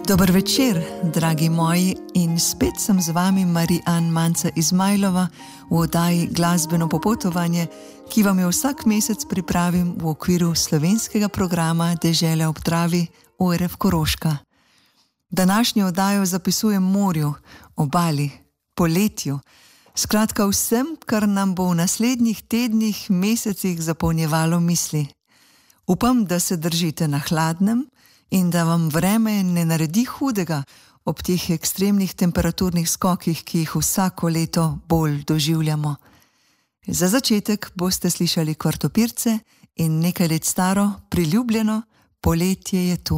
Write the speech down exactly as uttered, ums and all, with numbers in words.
Dober večer, dragi moji, in spet sem z vami Marian Manca Izmajlova v oddaji Glasbeno popotovanje, ki vam jo vsak mesec pripravim v okviru slovenskega programa Dežela ob Dravi O R F Koroška. Današnjo oddajo zapisujem morju, obali, poletju, skratka vsem, kar nam bo v naslednjih tednih, mesecih zapolnjevalo misli. Upam, da se držite na hladnem in da vam vreme ne naredi hudega ob teh ekstremnih temperaturnih skokih, ki jih vsako leto bolj doživljamo. Za začetek boste slišali Kvartopirce in nekaj let staro, priljubljeno Poletje je tu.